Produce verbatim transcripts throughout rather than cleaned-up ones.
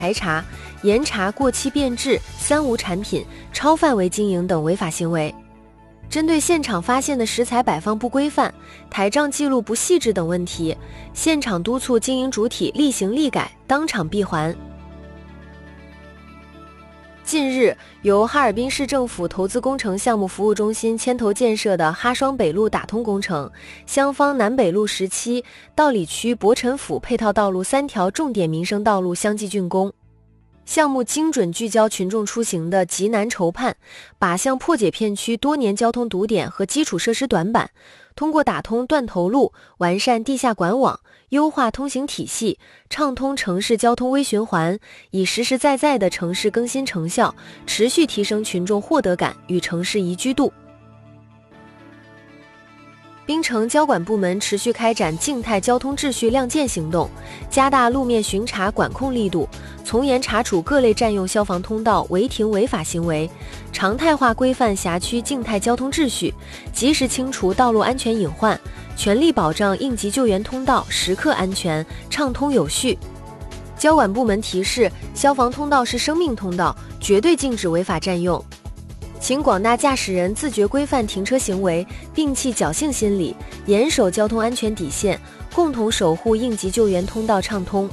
排查、严查过期变质、三无产品、超范围经营等违法行为。针对现场发现的食材摆放不规范、台账记录不细致等问题，现场督促经营主体立行立改，当场闭环。近日，由哈尔滨市政府投资工程项目服务中心牵头建设的哈双北路打通工程，襄方南北路十七、道里区博陈府配套道路三条重点民生道路相继竣工。项目精准聚焦群众出行的急难愁盼，靶向破解片区多年交通堵点和基础设施短板，通过打通断头路、完善地下管网、优化通行体系、畅通城市交通微循环，以实实在在的城市更新成效，持续提升群众获得感与城市宜居度。滨城交管部门持续开展静态交通秩序亮剑行动，加大路面巡查管控力度，从严查处各类占用消防通道违停违法行为，常态化规范辖区静态交通秩序，及时清除道路安全隐患，全力保障应急救援通道时刻安全、畅通有序。交管部门提示，消防通道是生命通道，绝对禁止违法占用。请广大驾驶人自觉规范停车行为，摒弃侥幸心理，严守交通安全底线，共同守护应急救援通道畅通。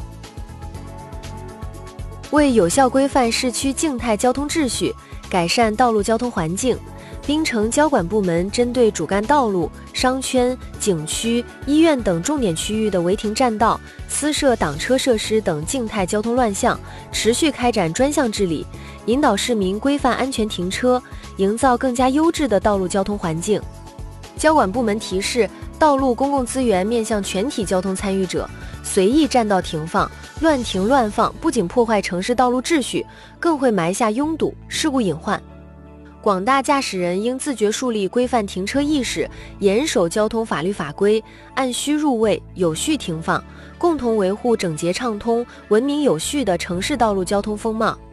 为有效规范市区静态交通秩序，改善道路交通环境，滨城交管部门针对主干道路、商圈、景区、医院等重点区域的违停占道、私设挡车设施等静态交通乱象，持续开展专项治理，引导市民规范安全停车，营造更加优质的道路交通环境。交管部门提示，道路公共资源面向全体交通参与者，随意占道停放、乱停乱放，不仅破坏城市道路秩序，更会埋下拥堵、事故隐患。广大驾驶人应自觉树立规范停车意识，严守交通法律法规，按需入位，有序停放，共同维护整洁畅通、文明有序的城市道路交通风貌。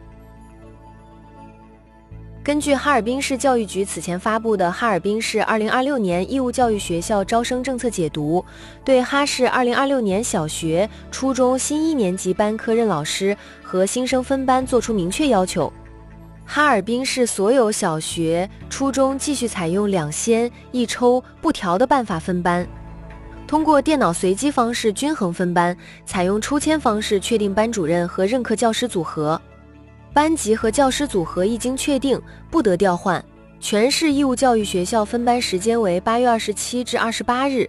根据哈尔滨市教育局此前发布的《哈尔滨市二零二六年义务教育学校招生政策解读》，对哈市二零二六年小学、初中新一年级班科任老师和新生分班作出明确要求。哈尔滨市所有小学、初中继续采用两先一抽不调的办法分班，通过电脑随机方式均衡分班，采用抽签方式确定班主任和任课教师组合。班级和教师组合一经确定，不得调换。全市义务教育学校分班时间为八月二十七至二十八日。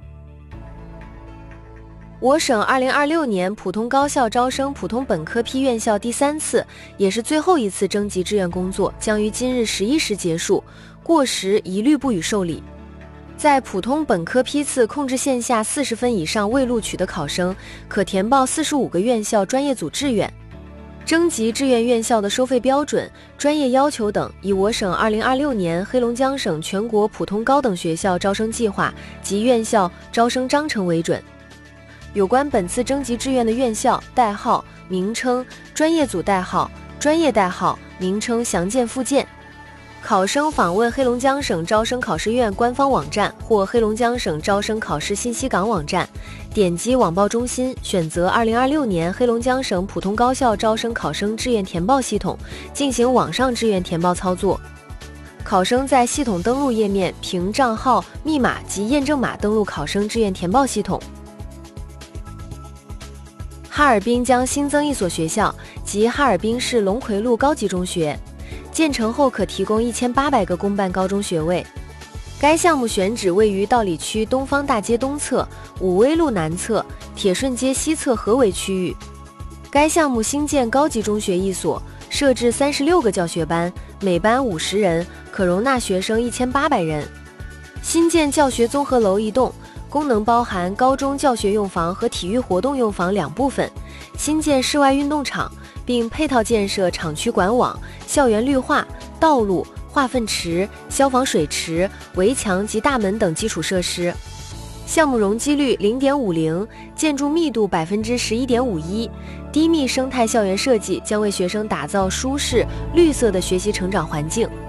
我省二零二六年普通高校招生普通本科批院校第三次，也是最后一次征集志愿工作将于今日十一时结束，过时一律不予受理。在普通本科批次控制线下四十分以上未录取的考生，可填报四十五个院校专业组志愿。征集志愿院校的收费标准、专业要求等，以我省二零二六年黑龙江省全国普通高等学校招生计划及院校招生章程为准。有关本次征集志愿的院校代号、名称、专业组代号、专业代号、名称详见附件。考生访问黑龙江省招生考试院官方网站或黑龙江省招生考试信息港网站，点击网报中心，选择二零二六年黑龙江省普通高校招生考生志愿填报系统，进行网上志愿填报操作。考生在系统登录页面凭账号、密码及验证码登录考生志愿填报系统。哈尔滨将新增一所学校，即哈尔滨市龙葵路高级中学。建成后可提供一千八百个公办高中学位。该项目选址位于道里区东方大街东侧、武威路南侧、铁顺街西侧合围区域。该项目新建高级中学一所，设置三十六个教学班，每班五十人，可容纳学生一千八百人。新建教学综合楼一栋，功能包含高中教学用房和体育活动用房两部分，新建室外运动场，并配套建设厂区管网、校园绿化、道路、化粪池、消防水池、围墙及大门等基础设施。项目容积率 零点五零， 建筑密度 百分之十一点五一， 低密生态校园设计将为学生打造舒适、绿色的学习成长环境。